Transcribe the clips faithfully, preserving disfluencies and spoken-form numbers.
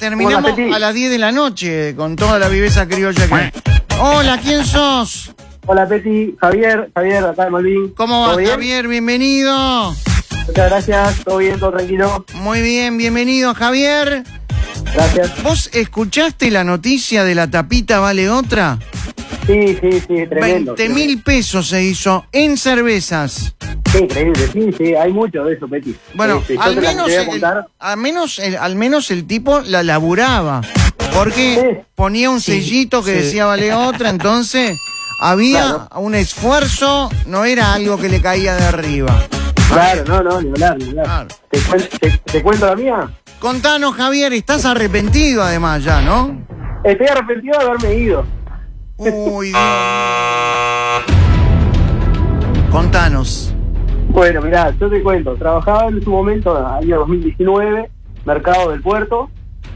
terminamos a las diez de la noche con toda la viveza criolla que... Hola, ¿quién sos? Hola, Peti. Javier, Javier, acá de Malvin. ¿Cómo va, Javier? Bienvenido. Muchas gracias, todo bien, todo tranquilo. Muy bien, bienvenido, Javier. Gracias. ¿Vos escuchaste la noticia de la tapita vale otra? Sí, sí, sí, tremendo. veinte mil pesos se hizo en cervezas. Sí, increíble, sí, sí, hay mucho de eso, Peti. Bueno, este, al, menos el, al, menos el, al menos el tipo la laburaba, porque sí. ponía un sellito sí, que sí. decía vale otra, entonces había claro. un esfuerzo, no era algo que le caía de arriba. Claro, no, no, ni hablar, ni hablar. Claro. ¿Te, te, ¿Te cuento la mía? Contanos, Javier, estás arrepentido además ya, ¿no? Estoy arrepentido de haberme ido. Uy, Dios. Contanos. Bueno, mirá, yo te cuento. Trabajaba en su momento, año dos mil diecinueve, Mercado del Puerto,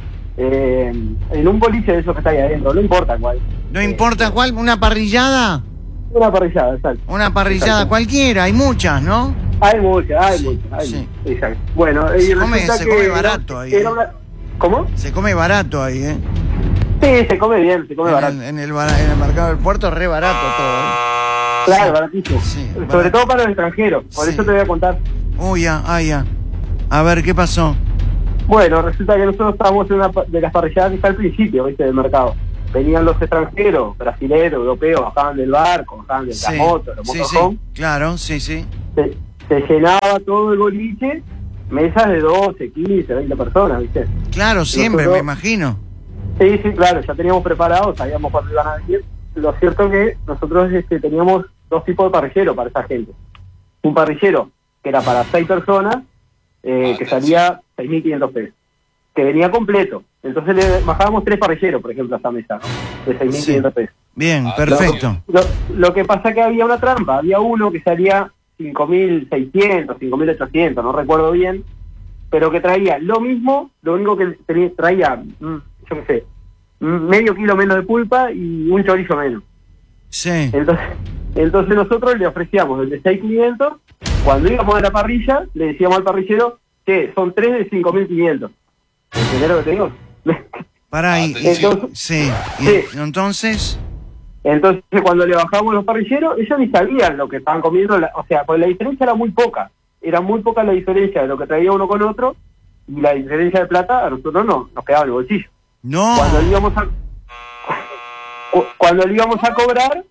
eh, en un boliche de esos que está ahí adentro, no importa cuál. ¿No eh, importa cuál? ¿Una parrillada? Una parrillada, exacto. Una parrillada exacto. cualquiera, hay muchas, ¿no? Hay muchas, hay sí, muchas. Hay sí. muchas, exacto. Bueno, se, y come, se come barato era, ahí. Era una... ¿Cómo? Se come barato ahí, ¿eh? Sí, se come bien, se come en barato. El, en, el, en el Mercado del Puerto es re barato todo, ¿eh? Claro, sí. baratísimo. Sí, Sobre barato. todo para los extranjeros, por sí. eso te voy a contar. Uy, ya, ah, ya. A ver, ¿qué pasó? Bueno, resulta que nosotros estábamos en una de las parrilladas que está al principio, ¿viste? Del mercado. Venían los extranjeros, brasileños, europeos, bajaban del barco, bajaban de sí. las motos, los sí, motorhome. Sí, claro, sí, sí. Se, se llenaba todo el boliche, mesas de doce, quince, veinte personas, ¿viste? Claro, siempre, nosotros, me imagino. Sí, sí, claro, ya teníamos preparados, sabíamos cuándo iban a venir. Lo cierto es que nosotros este, teníamos dos tipos de parrillero para esa gente. Un parrillero que era para seis personas, eh, que salía seis mil quinientos pesos, que venía completo. Entonces le bajábamos tres parrilleros, por ejemplo, a esa mesa, ¿no? De seis mil quinientos pesos. Bien, perfecto. Lo, lo, lo que pasa que había una trampa, había uno que salía cinco mil seiscientos, cinco mil ochocientos, no recuerdo bien, pero que traía lo mismo, lo único que tenía, traía, yo qué sé, medio kilo menos de pulpa y un chorizo menos. Sí. Entonces, entonces nosotros le ofrecíamos el de seis mil quinientos, cuando íbamos a la parrilla, le decíamos al parrillero que son tres de cinco mil quinientos. ¿Entendés lo que te digo? Pará, y, entonces, sí. Y, sí. Entonces... Entonces, cuando le bajamos los parrilleros, ellos ni sabían lo que estaban comiendo, la, o sea, pues la diferencia era muy poca. Era muy poca la diferencia de lo que traía uno con otro, y la diferencia de plata a nosotros no, nos quedaba en el bolsillo. No. Cuando le íbamos a, cuando le íbamos a cobrar,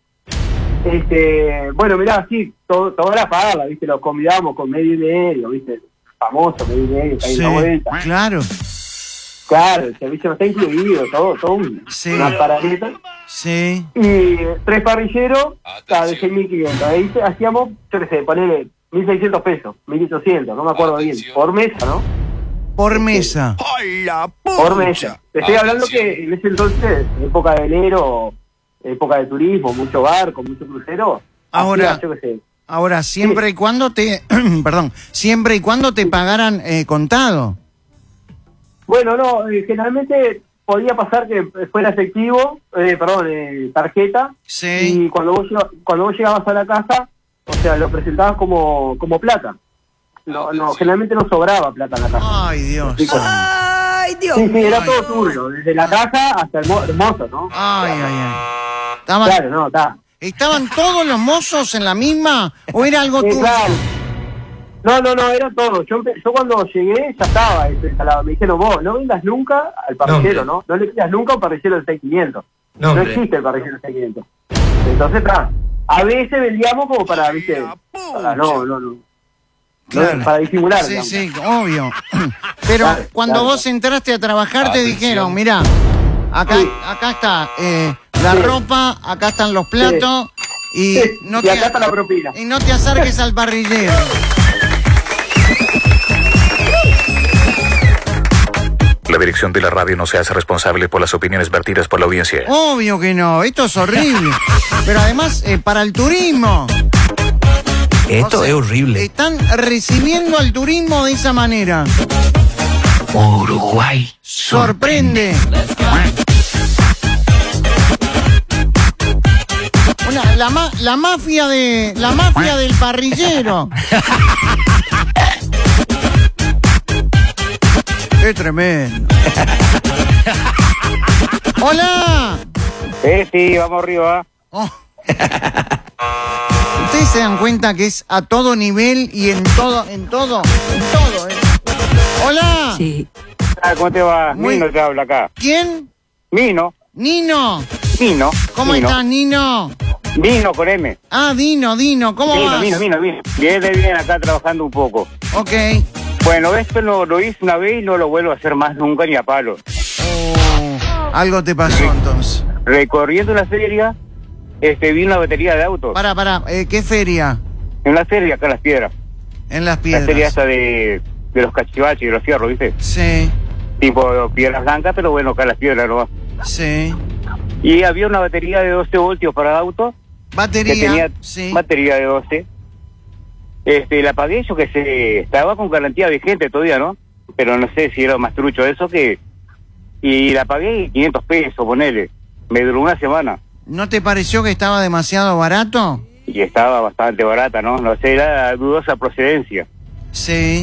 este, bueno, mirá, sí, todo, todo era pagarla, ¿viste? Los convidábamos con medio y medio, ¿viste? Famoso, medio y medio, que hay sí, una vuelta. Claro. Claro, el servicio no está incluido, todo, todo un, sí. una paradita. Sí. Y tres parrilleros, cada de seis mil quinientos. Ahí hacíamos, yo qué sé, ponele mil seiscientos pesos, mil ochocientos, no me acuerdo bien, por mesa, ¿no? Por mesa. ¡Hola, por mesa. Te estoy hablando que en ese entonces, época de enero, época de turismo, mucho barco, mucho crucero. Ahora, hacía, yo qué sé. Ahora, siempre sí. y cuando te, perdón, siempre y cuando te pagaran eh, contado. Bueno, no, eh, generalmente podía pasar que fuera efectivo, eh, perdón, eh, tarjeta, sí. y cuando vos, cuando vos llegabas a la casa, o sea, lo presentabas como, como plata. No, no, generalmente no sobraba plata en la casa. Ay, Dios. Ay, Dios. Sí, sí, era todo turbio, desde la casa hasta el, mo el mozo, ¿no? Ay, ay, ay. ¿Estaban, claro, no, está. ¿Estaban todos los mozos en la misma o era algo tuyo? Eh, claro. No, no, no, era todo. Yo, yo cuando llegué ya estaba esto instalado. Me dijeron, vos, no vendas nunca al parrillero, ¿no? No le pidas nunca a un parrillero del seis mil quinientos. No, no existe el parrillero del seis mil quinientos. Entonces, está. A veces vendíamos como para, viste, para, no, no, no. Claro. Para disimular. Sí, digamos. sí, obvio. Pero claro, cuando claro. vos entraste a trabajar te Atención. dijeron, mirá, acá, sí. acá está eh, la sí. ropa, acá están los platos sí. y, sí. no y te, acá está la propina. Y no te acerques al parrillero. La dirección de la radio no se hace responsable por las opiniones vertidas por la audiencia. Obvio que no, esto es horrible. Pero además, eh, para el turismo. Esto o sea, es horrible. Están recibiendo al turismo de esa manera. Uruguay sorprende. Una, la, ma la mafia de la mafia del parrillero. Qué tremendo. ¡Hola! Eh, sí, vamos arriba. Oh. Ustedes se dan cuenta que es a todo nivel y en todo, en todo, en todo. ¿eh? ¡Hola! Sí. Ah, ¿cómo te va? Muy- Mino te habla acá. ¿Quién? Mino, Nino. Mino. ¿Cómo Mino. estás, Nino? Mino con M. Ah, Dino, Dino, ¿cómo Mino, vas? Mino, Mino, Mino. Bien, de bien, acá trabajando un poco. Ok. Bueno, esto lo, lo hice una vez y no lo vuelvo a hacer más nunca ni a palo. Oh, algo te pasó entonces. Recorriendo la feria, este, vi una batería de autos. Pará, pará, eh, ¿qué feria? En la feria, acá en Las Piedras. En Las La feria Piedras. esa de, de los cachivaches y de los fierros, ¿viste? Sí, Tipo piedras blancas, pero bueno, acá en Las Piedras no va. sí. Y había una batería de doce voltios para autos. Batería. Que tenía Sí. batería de doce. Este, la pagué yo que se estaba con garantía vigente todavía, ¿no? Pero no sé si era más trucho eso que... Y la pagué quinientos pesos, ponele. Me duró una semana. ¿No te pareció que estaba demasiado barato? Y estaba bastante barata, ¿no? No sé, era dudosa procedencia. Sí.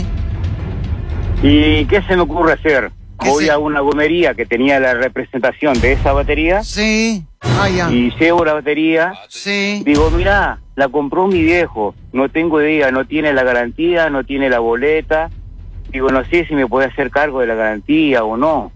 ¿Y qué se me ocurre hacer? ¿Qué Voy se- a una gomería que tenía la representación de esa batería Sí. Ah, ya. y llevo la batería. Sí. Digo, mirá, la compró mi viejo, no tengo idea, no tiene la garantía, no tiene la boleta. Digo, no sé si me puede hacer cargo de la garantía o no.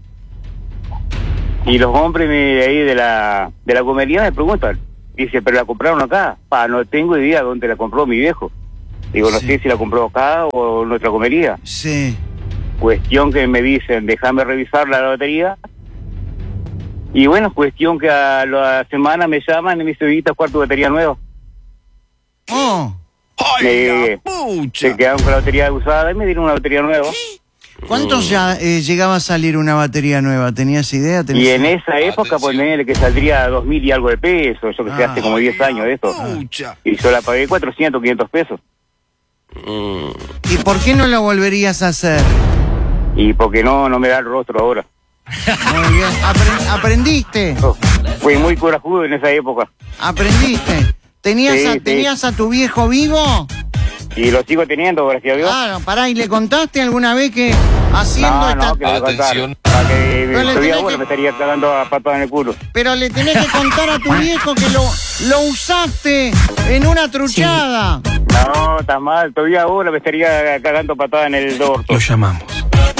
Y los hombres me- ahí de la de la gomería me preguntan, dice, pero la compraron acá. Pa, no tengo idea dónde la compró mi viejo. Digo, no Sí. sé si la compró acá o en nuestra gomería. Sí. Cuestión que me dicen, déjame revisar la batería. Y bueno, cuestión que a la semana me llaman y me dicen, ¿viste cuál tu batería nueva? Oh. Me, se quedaron con la batería usada y me dieron una batería nueva. ¿Cuánto ya eh, llegaba a salir una batería nueva? ¿Tenías idea? ¿Tenías Y en idea? esa época ponele que saldría dos mil y algo de pesos, yo que sé, Ah. hace como diez años de esto. Y yo la pagué cuatrocientos, quinientos pesos. ¿Y por qué no lo volverías a hacer? Y porque no, no me da el rostro ahora. Muy bien. Apre- ¿Aprendiste? Oh, fui muy corajudo en esa época. ¿Aprendiste? ¿Tenías, Sí, a, sí. ¿Tenías a tu viejo vivo? Y lo sigo teniendo, gracias a Dios. Claro, pará, ¿y le contaste alguna vez que haciendo no, esta... no, que me Atención. contaron. Para que Pero le todavía tenés bueno que- me estaría cagando a patada en el culo. Pero le tenés que contar a tu viejo que lo, lo usaste en una truchada. No, está mal, todavía ahora me estaría cagando patada en el dorso. Lo llamamos.